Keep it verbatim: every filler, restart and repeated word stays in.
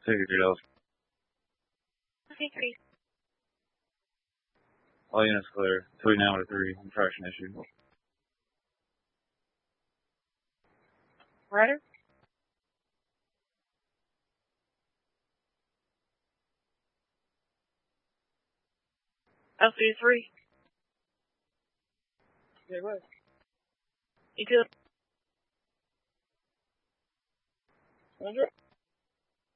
Take it, Dallas. Okay, great. All units clear. Three now to three. Traction issue. Ryder? L C three. Yeah, go ahead. You good? Andrew?